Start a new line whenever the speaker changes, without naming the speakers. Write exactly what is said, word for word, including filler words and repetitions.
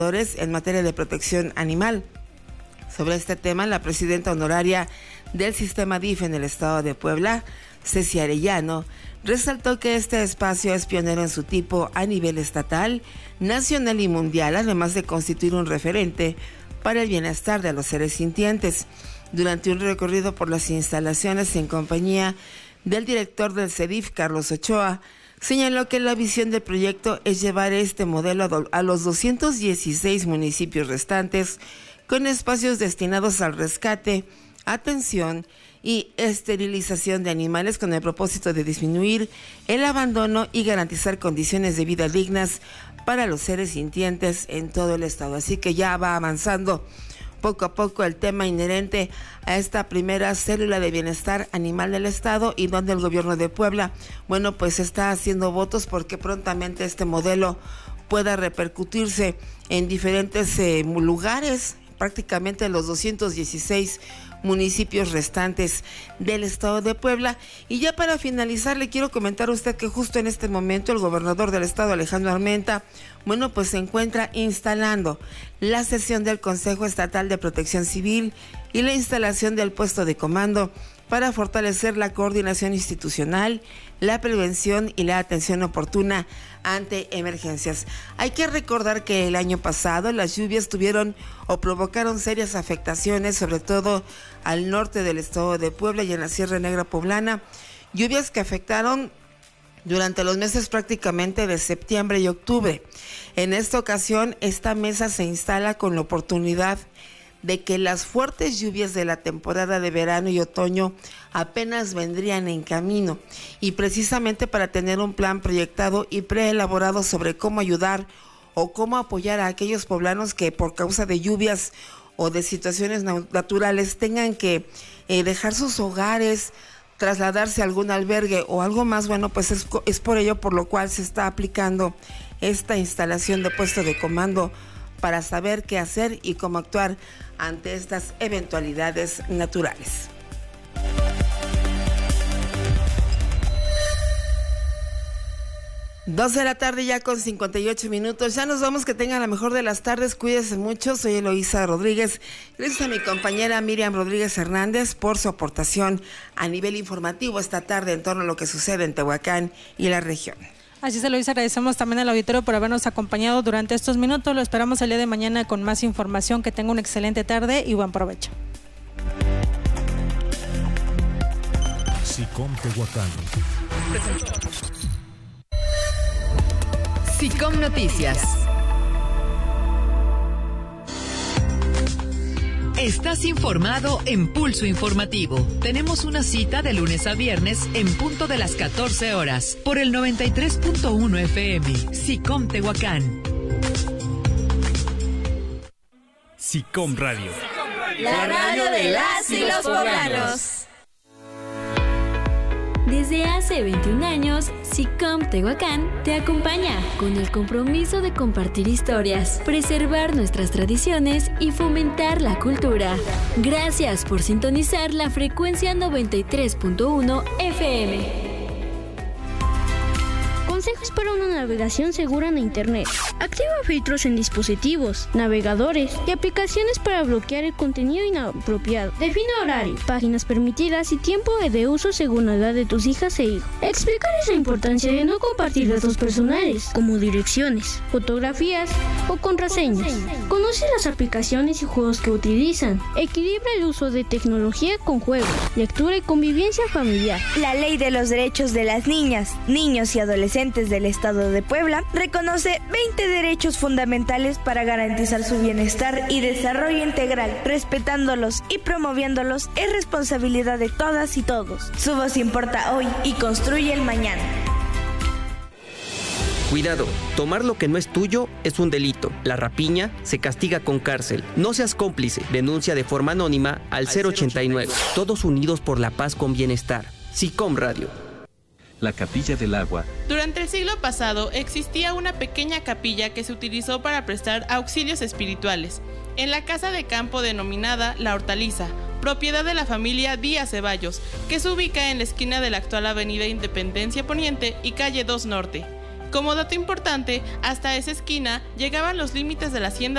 en materia de protección animal. Sobre este tema, la presidenta honoraria del sistema D I F en el estado de Puebla, Ceci Arellano, resaltó que este espacio es pionero en su tipo a nivel estatal, nacional y mundial, además de constituir un referente para el bienestar de los seres sintientes. Durante un recorrido por las instalaciones en compañía del director del C E D I F, Carlos Ochoa, señaló que la visión del proyecto es llevar este modelo a, do, a los doscientos dieciséis municipios restantes, con espacios destinados al rescate, atención y esterilización de animales, con el propósito de disminuir el abandono y garantizar condiciones de vida dignas para los seres sintientes en todo el estado. Así que ya va avanzando poco a poco el tema inherente a esta primera célula de bienestar animal del estado, y donde el gobierno de Puebla, bueno, pues está haciendo votos porque prontamente este modelo pueda repercutirse en diferentes eh, lugares, prácticamente los doscientos dieciséis municipios restantes del estado de Puebla. Y ya para finalizar, le quiero comentar a usted que justo en este momento el gobernador del estado, Alejandro Armenta, bueno, pues se encuentra instalando la sesión del Consejo Estatal de Protección Civil y la instalación del puesto de comando para fortalecer la coordinación institucional, la prevención y la atención oportuna ante emergencias. Hay que recordar que el año pasado las lluvias tuvieron o provocaron serias afectaciones, sobre todo al norte del estado de Puebla y en la Sierra Negra Poblana, lluvias que afectaron durante los meses prácticamente de septiembre y octubre. En esta ocasión, esta mesa se instala con la oportunidad de que las fuertes lluvias de la temporada de verano y otoño apenas vendrían en camino, y precisamente para tener un plan proyectado y preelaborado sobre cómo ayudar o cómo apoyar a aquellos poblanos que por causa de lluvias o de situaciones naturales tengan que eh, dejar sus hogares, trasladarse a algún albergue o algo más. Bueno, pues es, es por ello por lo cual se está aplicando esta instalación de puesto de comando para saber qué hacer y cómo actuar ante estas eventualidades naturales. Dos de la tarde ya con cincuenta y ocho minutos. Ya nos vamos, que tengan la mejor de las tardes. Cuídense mucho. Soy Eloísa Rodríguez. Gracias a mi compañera Miriam Rodríguez Hernández por su aportación a nivel informativo esta tarde en torno a lo que sucede en Tehuacán y la región.
Así se lo dice, agradecemos también al auditorio por habernos acompañado durante estos minutos. Lo esperamos el día de mañana con más información. Que tenga una excelente tarde y buen provecho.
SICOM Tehuacán.
SICOM Noticias. Estás informado en Pulso Informativo. Tenemos una cita de lunes a viernes en punto de las catorce horas por el noventa y tres punto uno F M. SICOM Tehuacán.
SICOM Radio.
La radio de las y los poblanos.
Desde hace veintiún años, SICOM Tehuacán te acompaña con el compromiso de compartir historias, preservar nuestras tradiciones y fomentar la cultura. Gracias por sintonizar la frecuencia noventa y tres punto uno F M.
Consejos para una navegación segura en Internet. Activa filtros en dispositivos, navegadores y aplicaciones para bloquear el contenido inapropiado. Define horario, páginas permitidas y tiempo de uso según la edad de tus hijas e hijos. Explicarles la importancia de no compartir datos personales, como direcciones, fotografías o contraseñas. Conoce las aplicaciones y juegos que utilizan. Equilibra el uso de tecnología con juegos, lectura y convivencia familiar.
La Ley de los Derechos de las Niñas, Niños y Adolescentes del Estado de Puebla reconoce veinte derechos fundamentales para garantizar su bienestar y desarrollo integral. Respetándolos y promoviéndolos es responsabilidad de todas y todos. Su voz importa hoy y construye el mañana.
Cuidado, tomar lo que no es tuyo es un delito. La rapiña se castiga con cárcel. No seas cómplice. Denuncia de forma anónima al cero ochenta y nueve. Todos unidos por la paz con bienestar. SICOM Radio.
La Capilla del Agua.
Durante el siglo pasado existía una pequeña capilla que se utilizó para prestar auxilios espirituales en la casa de campo denominada La Hortaliza, propiedad de la familia Díaz Ceballos, que se ubica en la esquina de la actual avenida Independencia Poniente y calle dos Norte. Como dato importante, hasta esa esquina llegaban los límites de la hacienda